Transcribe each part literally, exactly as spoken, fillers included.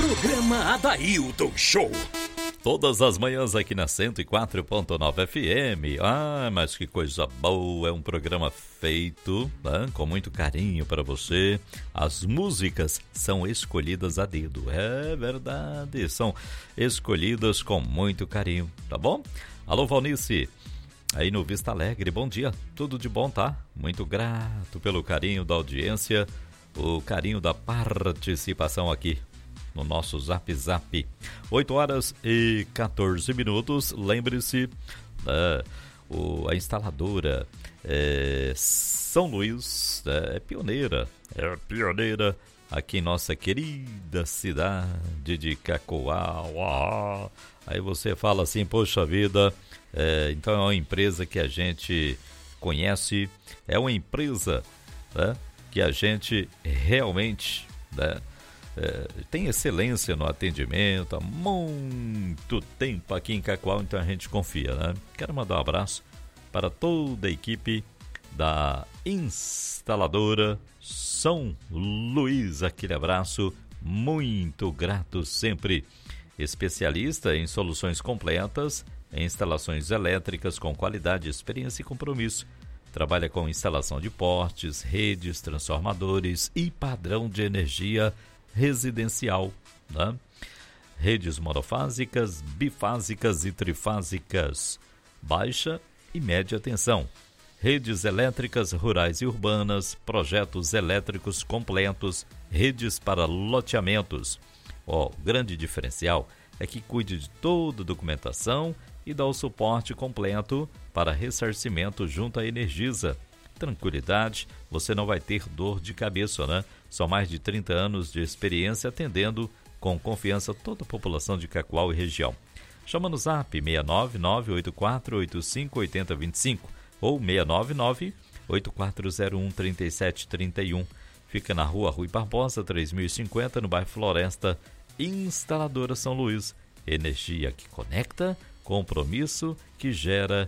Programa Adailton Show. Todas as manhãs aqui na cento e quatro ponto nove F M. Ah, mas que coisa boa, é um programa feito, né, com muito carinho para você. As músicas são escolhidas a dedo, é verdade, são escolhidas com muito carinho, tá bom? Alô, Valnice, aí no Vista Alegre, bom dia, tudo de bom, tá? Muito grato pelo carinho da audiência, o carinho da participação aqui no nosso Zap Zap. oito horas e quatorze minutos. Lembre-se, né, o, a instaladora é, São Luís é, é pioneira, é pioneira aqui em nossa querida cidade de Cacoal. Aí você fala assim, poxa vida, é, então é uma empresa que a gente conhece, é uma empresa, né, que a gente realmente, né, É, tem excelência no atendimento há muito tempo aqui em Cacoal, então a gente confia, né? Quero mandar um abraço para toda a equipe da instaladora São Luís, aquele abraço, muito grato sempre. Especialista em soluções completas, em instalações elétricas com qualidade, experiência e compromisso. Trabalha com instalação de postes, redes, transformadores e padrão de energia residencial, né? Redes monofásicas, bifásicas e trifásicas, baixa e média tensão, redes elétricas rurais e urbanas, projetos elétricos completos, redes para loteamentos. Ó, o grande diferencial é que cuide de toda a documentação e dá o suporte completo para ressarcimento junto à Energisa. Tranquilidade, você não vai ter dor de cabeça, né? São mais de trinta anos de experiência atendendo com confiança toda a população de Cacoal e região. Chama no zap seis nove nove oito quatro oito cinco oito zero dois cinco ou seis nove nove oito quatro zero um três sete três um. Fica na rua Rui Barbosa, três mil e cinquenta, no bairro Floresta. Instaladora São Luís. Energia que conecta, compromisso que gera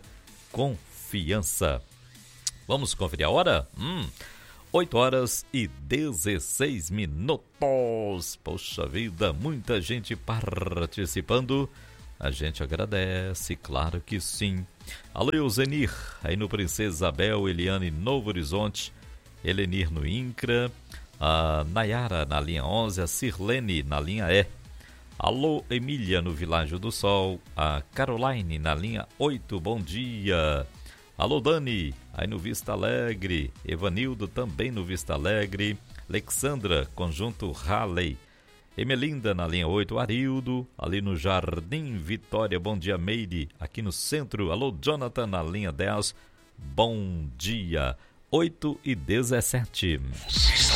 confiança. Vamos conferir a hora? Hum, oito horas e dezesseis minutos. Poxa vida, muita gente participando. A gente agradece, claro que sim. Alô, Euzenir, aí no Princesa Isabel, Eliane Novo Horizonte, Elenir no Incra, a Nayara na linha onze, a Sirlene na linha E. Alô, Emília no Világio do Sol, a Caroline na linha oito, bom dia. Alô, Dani, aí no Vista Alegre, Evanildo também no Vista Alegre, Alexandra, Conjunto Halley, Emelinda na linha oito, Arildo, ali no Jardim Vitória, bom dia, Meire, aqui no centro, alô, Jonathan na linha dez, bom dia, oito e dezessete. Você está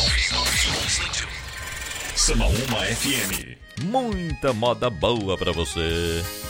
ouvindo Samaúma F M. Muita moda boa pra você.